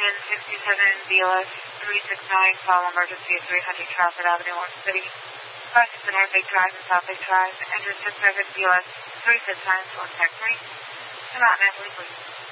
767 BLS 369, call emergency at 300 Trafford Avenue, Orange City. Crisis in North Lake Drive and South Lake Drive. Engine 67 BLS 369, select tech 3. Come out, Natalie, please.